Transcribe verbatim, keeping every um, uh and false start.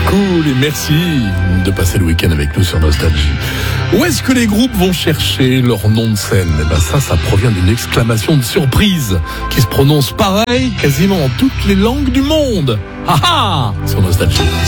Cool et merci de passer le week-end avec nous sur Nostalgie. Où est-ce que les groupes vont chercher leur nom de scène? Eh ben ça, ça provient d'une exclamation de surprise qui se prononce pareil quasiment en toutes les langues du monde. Ah ah, sur Nostalgie.